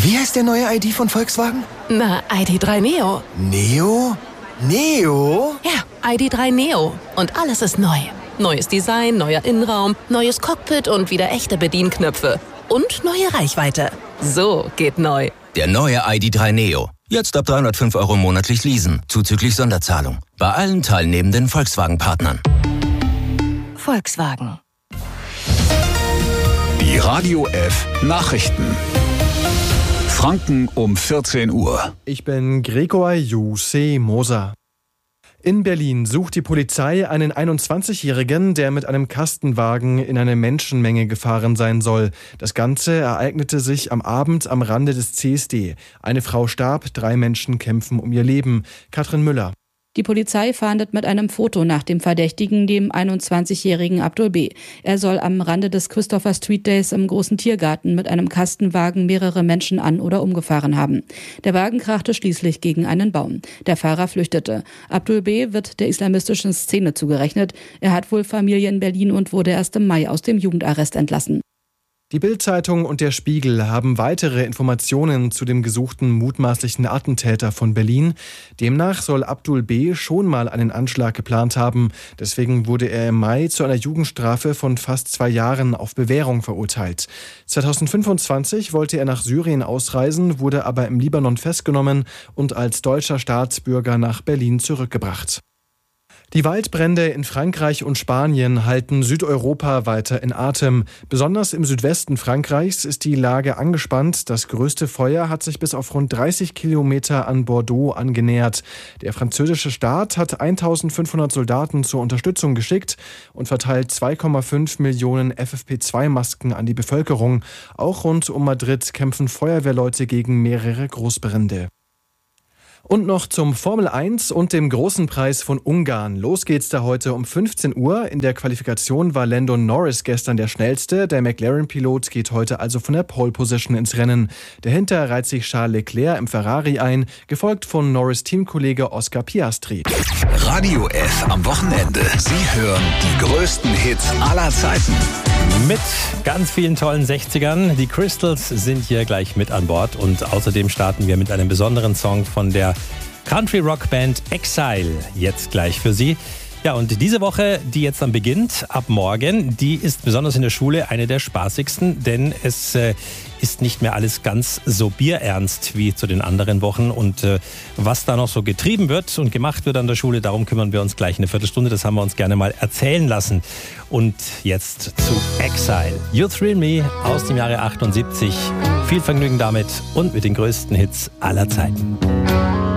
Wie heißt der neue ID von Volkswagen? Na, ID.3 Neo. Neo? Neo? Ja, ID.3 Neo. Und alles ist neu. Neues Design, neuer Innenraum, neues Cockpit und wieder echte Bedienknöpfe. Und neue Reichweite. So geht neu. Der neue ID.3 Neo. Jetzt ab 305 € monatlich leasen, zuzüglich Sonderzahlung. Bei allen teilnehmenden Volkswagen-Partnern. Volkswagen. Die Radio F Nachrichten. Franken um 14 Uhr. Ich bin Gregor Jussi Moser. In Berlin sucht die Polizei einen 21-Jährigen, der mit einem Kastenwagen in eine Menschenmenge gefahren sein soll. Das Ganze ereignete sich am Abend am Rande des CSD. Eine Frau starb, 3 Menschen kämpfen um ihr Leben. Katrin Müller. Die Polizei fahndet mit einem Foto nach dem Verdächtigen, dem 21-jährigen Abdul B. Er soll am Rande des Christopher Street Days im großen Tiergarten mit einem Kastenwagen mehrere Menschen an- oder umgefahren haben. Der Wagen krachte schließlich gegen einen Baum. Der Fahrer flüchtete. Abdul B. wird der islamistischen Szene zugerechnet. Er hat wohl Familie in Berlin und wurde erst im Mai aus dem Jugendarrest entlassen. Die Bild-Zeitung und der Spiegel haben weitere Informationen zu dem gesuchten mutmaßlichen Attentäter von Berlin. Demnach soll Abdul B. schon mal einen Anschlag geplant haben. Deswegen wurde er im Mai zu einer Jugendstrafe von fast 2 Jahren auf Bewährung verurteilt. 2025 wollte er nach Syrien ausreisen, wurde aber im Libanon festgenommen und als deutscher Staatsbürger nach Berlin zurückgebracht. Die Waldbrände in Frankreich und Spanien halten Südeuropa weiter in Atem. Besonders im Südwesten Frankreichs ist die Lage angespannt. Das größte Feuer hat sich bis auf rund 30 Kilometer an Bordeaux angenähert. Der französische Staat hat 1500 Soldaten zur Unterstützung geschickt und verteilt 2,5 Millionen FFP2-Masken an die Bevölkerung. Auch rund um Madrid kämpfen Feuerwehrleute gegen mehrere Großbrände. Und noch zum Formel 1 und dem großen Preis von Ungarn. Los geht's da heute um 15 Uhr. In der Qualifikation war Lando Norris gestern der Schnellste. Der McLaren-Pilot geht heute also von der Pole Position ins Rennen. Dahinter reiht sich Charles Leclerc im Ferrari ein, gefolgt von Norris-Teamkollege Oscar Piastri. Radio F am Wochenende. Sie hören die größten Hits aller Zeiten. Mit ganz vielen tollen 60ern. Die Crystals sind hier gleich mit an Bord. Und außerdem starten wir mit einem besonderen Song von der Country-Rock-Band Exile. Jetzt gleich für Sie. Ja, und diese Woche, die jetzt dann beginnt, ab morgen, die ist besonders in der Schule eine der spaßigsten, denn es ist nicht mehr alles ganz so bierernst wie zu den anderen Wochen. Und was da noch so getrieben wird und gemacht wird an der Schule, darum kümmern wir uns gleich eine Viertelstunde. Das haben wir uns gerne mal erzählen lassen. Und jetzt zu Exile. You Thrill Me aus dem Jahre 78. Viel Vergnügen damit und mit den größten Hits aller Zeiten.